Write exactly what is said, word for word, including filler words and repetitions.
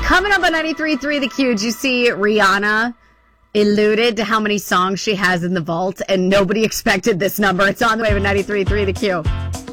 Coming up on ninety-three point three The Q, did you see Rihanna alluded to how many songs she has in the vault, and nobody expected this number. It's on the way with ninety-three point three The Q.